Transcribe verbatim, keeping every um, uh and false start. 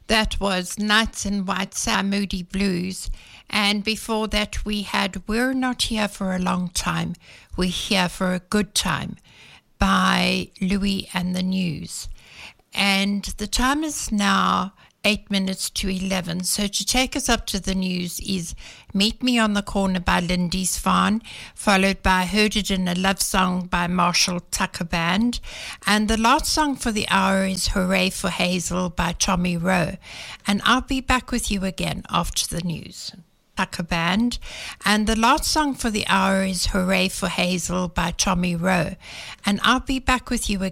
That was Nights in White Sand, Moody Blues. And before that we had We're Not Here for a Long Time, We're Here for a Good Time by Louis and the News. And the time is now eight minutes to eleven. So to take us up to the news is Meet Me on the Corner by Lindy's Farn, followed by Heard It in a Love Song by Marshall Tucker Band. And the last song for the hour is Hooray for Hazel by Tommy Rowe. And I'll be back with you again after the news. Tucker Band. And the last song for the hour is Hooray for Hazel by Tommy Rowe. And I'll be back with you again